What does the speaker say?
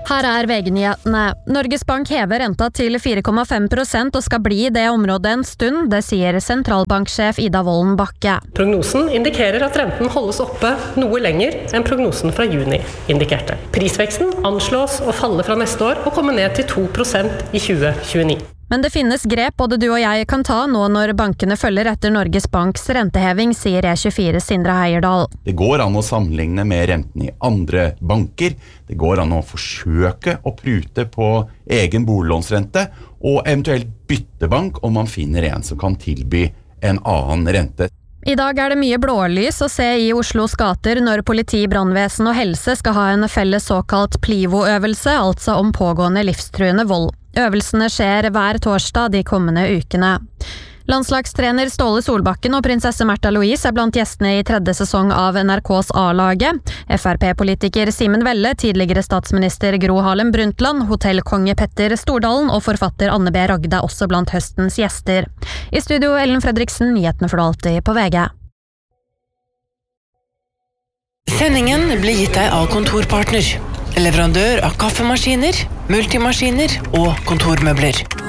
Her VG-nyhetene. Norges Bank hever renta til 4,5% og skal bli i det området en stund, det sier sentralbanksjef Ida Wolden Bakke. Prognosen indikerer at renten holdes oppe noe lenger enn prognosen fra juni indikerte. Prisveksten anslås å falle fra neste år og komme ned til 2% i 2029. Men det finnes grep både du og jeg kan ta nå når bankene følger etter Norges Banks renteheving, sier E24 Sindre Heierdal. Det går an å sammenligne med renten i andre banker. Det går an å forsøke å prute på egen boliglånsrente, og eventuelt bytte bank om man finner en som kan tilby en annen rente. I dag det mye blålys å se i Oslos gater når politi, brannvesen og helse skal ha en felles såkalt Plivo-øvelse, altså om pågående livstruende vold. Øvelsene skjer hver torsdag de kommende ukene. Landslagstrener Ståle Solbakken og prinsesse Märtha Louise blant gjestene i 3. sesong av NRKs A-laget. FRP-politiker Simen Velle, tidligere statsminister Gro Harlem Brundtland, hotellkonge Petter Stordalen og forfatter Anne B. Ragde også blant høstens gjester. I studio Ellen Fredriksen, nyhetene for alltid på VG. Sendingen blir gitt deg av Kontorpartner, leverandør av kaffemaskiner, multimaskiner og kontormøbler.